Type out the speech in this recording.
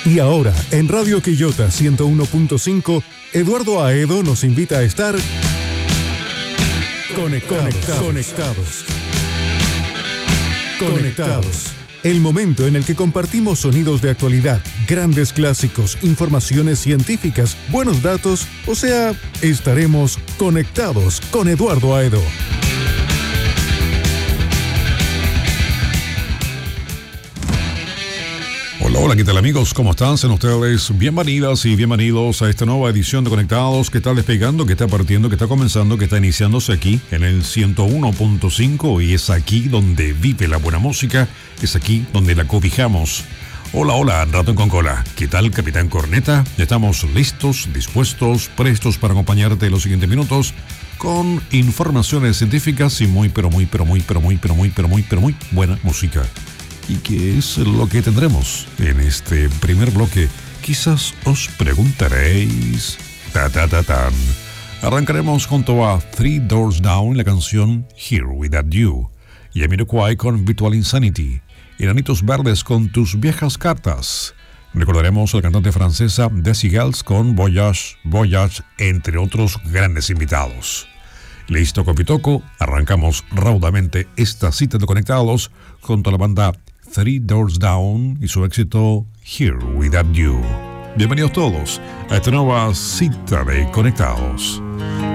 Y ahora, en Radio Quillota 101.5, Eduardo Aedo nos invita a estar Conectados. El momento en el que compartimos sonidos de actualidad, grandes clásicos, informaciones científicas, buenos datos, o sea, estaremos conectados con Eduardo Aedo. Hola, ¿qué tal amigos? ¿Cómo están? Sean ustedes bienvenidas y bienvenidos a esta nueva edición de Conectados que está despegando, que está partiendo, que está comenzando, que está iniciándose aquí en el 101.5 y es aquí donde vive la buena música, es aquí donde la cobijamos. Hola, ratón con cola. ¿Qué tal, Capitán Corneta? Estamos listos, dispuestos, prestos para acompañarte en los siguientes minutos con informaciones científicas y muy buena música. ¿Y qué es lo que tendremos en este primer bloque? Quizás os preguntaréis. Tan. Arrancaremos junto a Three Doors Down la canción Here Without You y Jamiroquai con Virtual Insanity, Enanitos Verdes con Tus Viejas Cartas. Recordaremos a la cantante francesa Desi Gals con Voyage, entre otros grandes invitados. Listo, Copitoco, arrancamos raudamente esta cita de Conectados junto a la banda Three Doors Down y su éxito Here Without You. Bienvenidos todos a esta nueva cita de Conectados.